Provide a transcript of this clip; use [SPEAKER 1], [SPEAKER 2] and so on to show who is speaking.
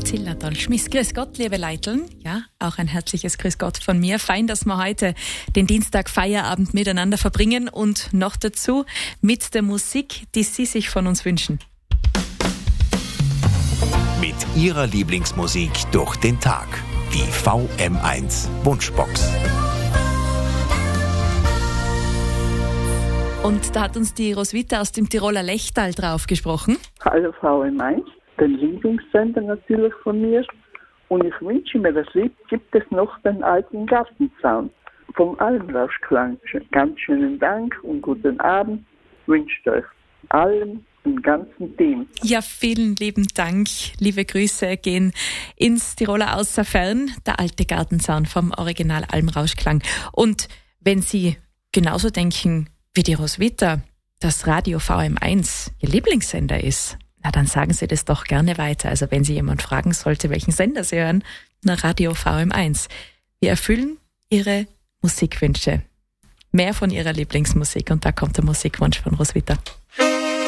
[SPEAKER 1] Zillertal Schmiss. Grüß Gott, liebe Leiteln. Ja, auch ein herzliches Grüß Gott von mir. Fein, dass wir heute den Dienstag Feierabend miteinander verbringen und noch dazu mit der Musik, die Sie sich von uns wünschen.
[SPEAKER 2] Mit Ihrer Lieblingsmusik durch den Tag. Die VM1 Wunschbox.
[SPEAKER 1] Und da hat uns die Roswitha aus dem Tiroler Lechtal drauf gesprochen.
[SPEAKER 3] Hallo VM1, den Lieblingssender natürlich von mir. Und ich wünsche mir das Lied, gibt es noch den alten Gartenzaun vom Almrauschklang. Ganz schönen Dank und guten Abend. Wünscht euch allen im ganzen Team.
[SPEAKER 1] Ja, vielen lieben Dank. Liebe Grüße gehen ins Tiroler Außerfern, der alte Gartenzaun vom Original Almrauschklang. Und wenn Sie genauso denken wie die Roswitha, dass Radio VM1 Ihr Lieblingssender ist, na dann sagen Sie das doch gerne weiter. Also wenn Sie jemand fragen sollte, welchen Sender Sie hören, na Radio VM1. Wir erfüllen Ihre Musikwünsche. Mehr von Ihrer Lieblingsmusik und da kommt der Musikwunsch von Roswitha.